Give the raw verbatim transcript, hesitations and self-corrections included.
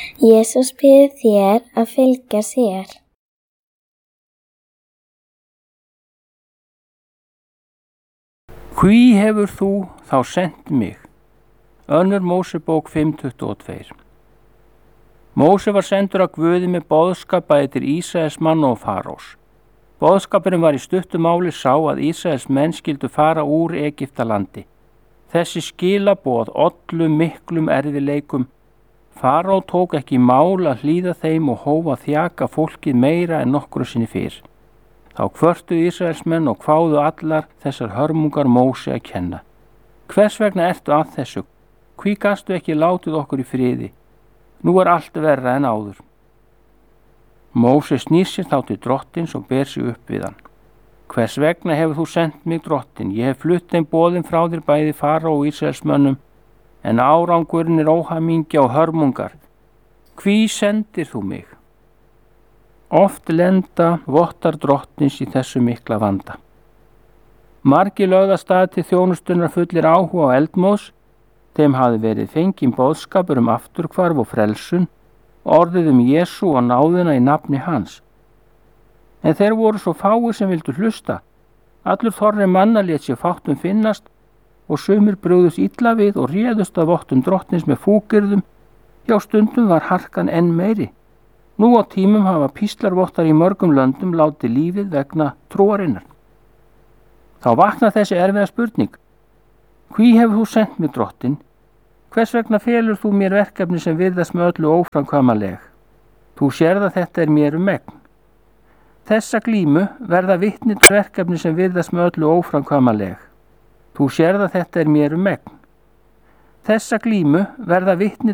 Jesús býður þér að fylgja sér. Hví hefur þú þá sent mig? Önnur Mósebók fimm tuttugu og tvö. Móse var sendur af Guði með boðskap bæði til Ísraels manna og Farós. Boðskapurinn var í stuttu máli sá að Ísraels menn skyldu fara úr Egyptalandi. Þessi skilaboð ollu miklum erfiðleikum. Faró tók ekki í mál að hlýða þeim og hóf að þjaka fólkið meira en nokkru sinni fyrr. Þá kvörtuðu Ísraelsmenn og kváðu allar þessar hörmungar Móse að kenna. Hvers vegna ertu að þessu? Hví gastu ekki látið okkur í friði? Nú er allt verra en áður. Móse snýr sér þá til drottins og ber sig upp við hann. Hvers vegna hefur þú sendt mig, drottin? Ég hef flutt þeim boðin frá þér bæði Faró og Ísraelsmönnum, en árangurinn er óhamingja og hörmungar. Hví sendir þú mig? Oft lenda vottar drottins í þessu mikla vanda. Margir lögðu af stað til þjónustunnar fullir áhuga á eldmóðs. Þeim hafði verið fenginn boðskapur um afturhvarf og frelsun, orðið um Jesú og náðina í nafni hans. En þeir voru svo fáir sem vildu hlusta. Allur þorri manna lét sér fátt um finnast og sumir brugðust illa við og réðust af vottum drottins með fúkyrðum. Hjá stundum var harkan enn meiri. Nú á tímum hafa píslarvottar í mörgum löndum látið lífið vegna trúarinnar. Þá vaknar þessi erfiða spurning. Hví hefur þú sendt mig, drottin? Hvers vegna felur þú mér verkefni sem virðast með öllu óframkvæmanleg? Þú sérð að þetta er mér um megn. Þessa glímu verða vitni til verkefni sem virðast með öllu óframkvæmanleg. Þú sérð að þetta er mér um megn. Þessa glímu verða vitni